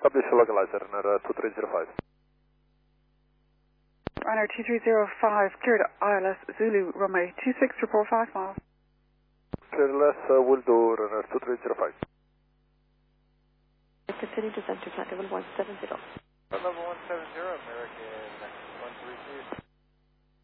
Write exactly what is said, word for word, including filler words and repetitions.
Publish localizer, runner two three zero five. Runner two three zero five, cleared I L S Zulu, runway two six, report five miles. Clear L S, uh, will do, runner two three zero five. Continue to center, flight level one seven zero. Level one seven zero, American one three two.